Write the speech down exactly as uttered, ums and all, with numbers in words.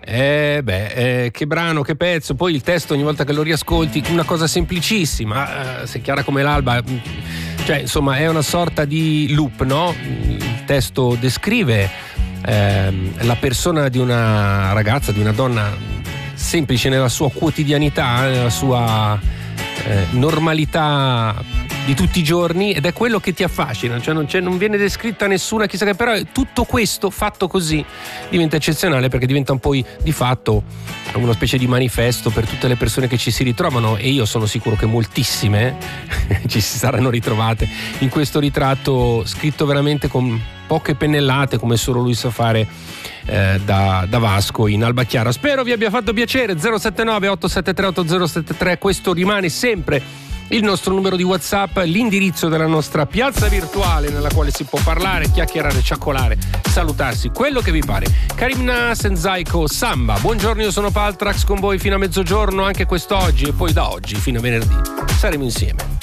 Eh beh, eh, che brano, che pezzo. Poi il testo, ogni volta che lo riascolti, una cosa semplicissima, eh, se chiara come l'alba. Cioè, insomma, è una sorta di loop, no? Il testo descrive ehm, la persona di una ragazza, di una donna semplice nella sua quotidianità, nella sua eh, normalità di tutti i giorni, ed è quello che ti affascina, cioè non, c'è, non viene descritta nessuna chissà che, però tutto questo fatto così diventa eccezionale, perché diventa un poi di fatto una specie di manifesto per tutte le persone che ci si ritrovano, e io sono sicuro che moltissime ci si saranno ritrovate in questo ritratto scritto veramente con poche pennellate, come solo lui sa fare, eh, da, da Vasco in Alba Chiara. Spero vi abbia fatto piacere. Zero sette nove otto sette tre otto zero sette tre, questo rimane sempre il nostro numero di WhatsApp, l'indirizzo della nostra piazza virtuale nella quale si può parlare, chiacchierare, ciaccolare, salutarsi, quello che vi pare. Karimna Senzaiko, Samba. Buongiorno, io sono Paltrax con voi fino a mezzogiorno anche quest'oggi, e poi da oggi fino a venerdì saremo insieme.